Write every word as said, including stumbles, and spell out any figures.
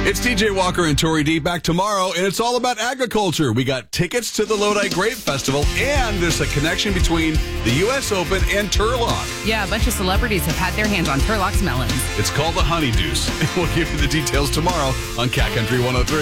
It's T J Walker and Tori D back tomorrow, and it's all about agriculture. We got tickets to the Lodi Grape Festival, and there's a connection between the U S Open and Turlock. Yeah, a bunch of celebrities have had their hands on Turlock's melons. It's called the Honeydews. We'll give you the details tomorrow on Cat Country one oh three.